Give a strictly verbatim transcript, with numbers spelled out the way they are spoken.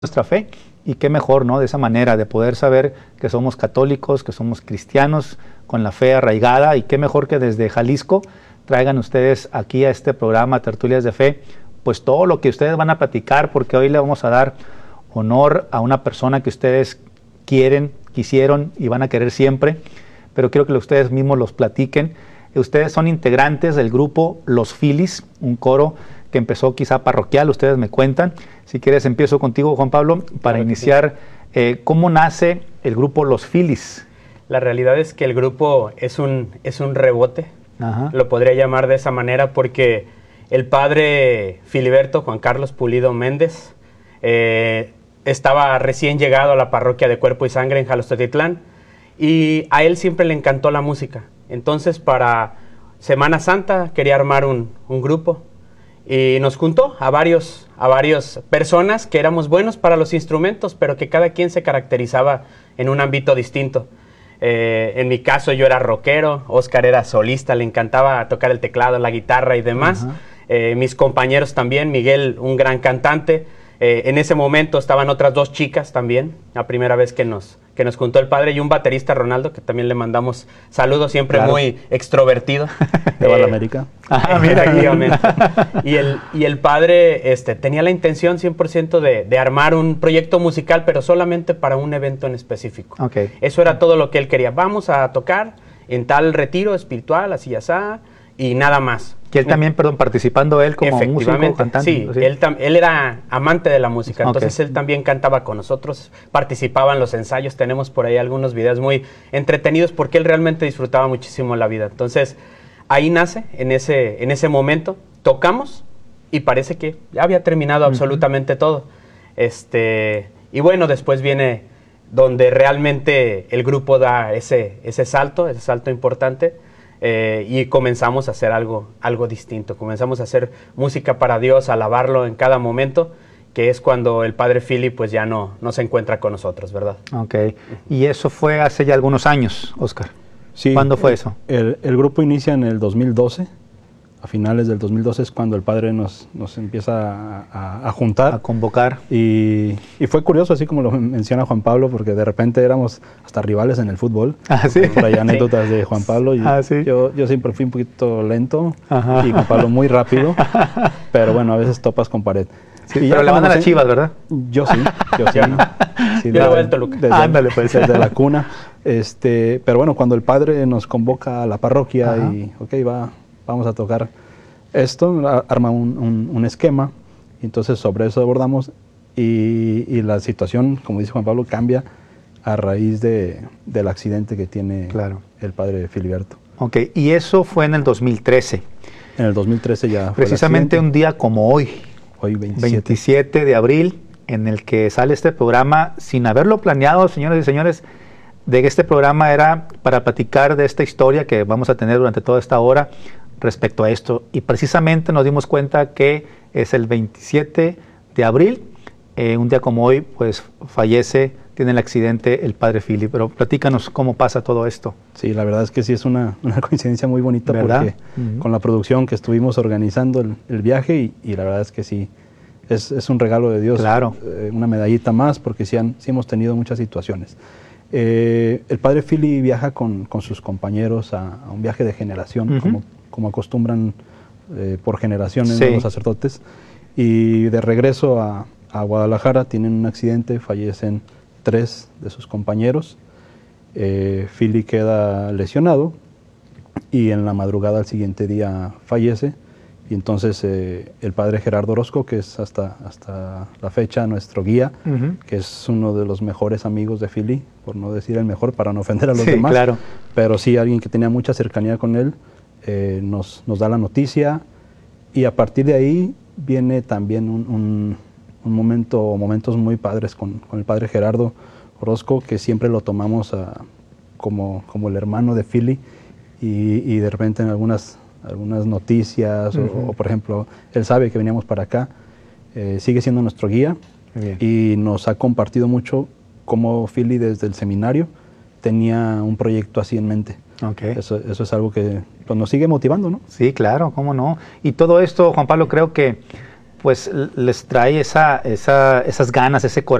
nuestra fe, y qué mejor, ¿no? De esa manera, de poder saber que somos católicos, que somos cristianos, con la fe arraigada, y qué mejor que desde Jalisco traigan ustedes aquí a este programa Tertulias de Fe, pues todo lo que ustedes van a platicar, porque hoy le vamos a dar honor a una persona que ustedes quieren, quisieron y van a querer siempre, pero quiero que ustedes mismos los platiquen. Ustedes son integrantes del grupo Los Filis, un coro que empezó quizá parroquial, ustedes me cuentan. Si quieres empiezo contigo, Juan Pablo, para claro iniciar, sí. eh, ¿cómo nace el grupo Los Filis? La realidad es que el grupo es un, es un rebote, Ajá. lo podría llamar de esa manera, porque el padre Filiberto Juan Carlos Pulido Méndez eh, estaba recién llegado a la parroquia de Cuerpo y Sangre en Jalostotitlán, y a él siempre le encantó la música. Entonces, para Semana Santa quería armar un, un grupo, y nos juntó a varios a varias personas que éramos buenos para los instrumentos, pero que cada quien se caracterizaba en un ámbito distinto. Eh, en mi caso yo era rockero, Oscar era solista, le encantaba tocar el teclado, la guitarra y demás. Uh-huh. eh, mis compañeros también, Miguel, un gran cantante. Eh, en ese momento estaban otras dos chicas también, la primera vez que nos, que nos juntó el padre, y un baterista, Ronaldo, que también le mandamos saludos, siempre claro. muy extrovertido. De eh, América. Ah, mira, efectivamente. Y el, y el padre este, tenía la intención cien por ciento de, de armar un proyecto musical, pero solamente para un evento en específico. Okay. Eso era todo lo que él quería. Vamos a tocar en tal retiro espiritual, así y así, y nada más. Que él también, perdón, participando él como músico, cantante. Sí, ¿sí? Él, él era amante de la música, entonces okay. él también cantaba con nosotros, participaba en los ensayos, tenemos por ahí algunos videos muy entretenidos porque él realmente disfrutaba muchísimo la vida. Entonces, ahí nace, en ese, en ese momento, tocamos y parece que ya había terminado uh-huh. absolutamente todo. Este, y bueno, después viene donde realmente el grupo da ese, ese salto, ese salto importante. Eh, y comenzamos a hacer algo, algo distinto, comenzamos a hacer música para Dios, a alabarlo en cada momento, que es cuando el padre Philly pues ya no, no se encuentra con nosotros, ¿verdad? Ok, y eso fue hace ya algunos años, Oscar. Sí. ¿Cuándo fue eso? El, el grupo inicia en el dos mil doce, a finales del dos mil doce es cuando el padre nos, nos empieza a, a, a juntar. A convocar. Y, y fue curioso, así como lo menciona Juan Pablo, porque de repente éramos hasta rivales en el fútbol. Ah, ¿sí? Por ahí anécdotas sí. de Juan Pablo. Y ah, ¿sí? yo, yo siempre fui un poquito lento Ajá. y Juan Pablo muy rápido, pero bueno, a veces topas con pared. Sí, y pero le van a las Chivas, ¿verdad? Yo sí, yo sí. sí yo le voy al Toluca. Desde, Ándale, pues. desde la cuna. Este, pero bueno, cuando el padre nos convoca a la parroquia Ajá. y, ok, va, vamos a tocar esto, arma un, un, un esquema, y entonces sobre eso abordamos, y, y la situación, como dice Juan Pablo, cambia a raíz de, del accidente que tiene claro. el padre Filiberto. Ok, y eso fue en el dos mil trece. En el dos mil trece ya fue precisamente un día como hoy, hoy veintisiete. veintisiete de abril, en el que sale este programa, sin haberlo planeado, señores y señores, de que este programa era para platicar de esta historia que vamos a tener durante toda esta hora, respecto a esto, y precisamente nos dimos cuenta que es el veintisiete de abril, eh, un día como hoy, pues fallece, tiene el accidente el padre Philly, pero platícanos cómo pasa todo esto. Sí, la verdad es que sí es una, una coincidencia muy bonita, ¿verdad? Porque uh-huh. con la producción que estuvimos organizando el, el viaje, y, y la verdad es que sí, es, es un regalo de Dios, claro. eh, una medallita más, porque sí, han, sí hemos tenido muchas situaciones. Eh, el padre Philly viaja con, con sus compañeros a, a un viaje de generación, uh-huh. como como acostumbran eh, por generaciones sí. los sacerdotes, y de regreso a, a Guadalajara tienen un accidente, fallecen tres de sus compañeros, eh, Philly queda lesionado, y en la madrugada al siguiente día fallece, y entonces eh, el padre Gerardo Orozco, que es hasta, hasta la fecha nuestro guía, uh-huh. que es uno de los mejores amigos de Philly, por no decir el mejor, para no ofender a los sí, demás, claro. pero sí alguien que tenía mucha cercanía con él, Eh, nos, nos da la noticia, y a partir de ahí viene también un, un, un momento, momentos muy padres con, con el padre Gerardo Orozco, que siempre lo tomamos a, como, como el hermano de Philly, y, y de repente en algunas, algunas noticias, uh-huh. o, o por ejemplo, él sabe que veníamos para acá, eh, sigue siendo nuestro guía, Bien. y nos ha compartido mucho cómo Philly desde el seminario tenía un proyecto así en mente. Okay. Eso, eso es algo que pues, nos sigue motivando, ¿no? Sí, claro, cómo no. Y todo esto, Juan Pablo, creo que pues les trae esa, esa, esas ganas, ese coraje